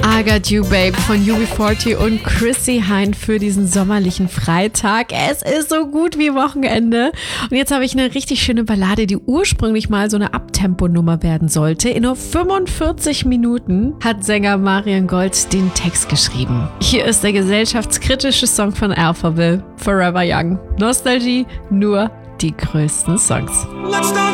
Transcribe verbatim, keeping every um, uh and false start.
I Got You Babe von U B vierzig und Chrissy Hynde für diesen sommerlichen Freitag. Es ist so gut wie Wochenende. Und jetzt habe ich eine richtig schöne Ballade, die ursprünglich mal so eine Abtempo-Nummer werden sollte. In nur fünfundvierzig Minuten hat Sänger Marian Gold den Text geschrieben. Hier ist der gesellschaftskritische Song von Alphaville, Forever Young. Nostalgie, nur die größten Songs. Let's start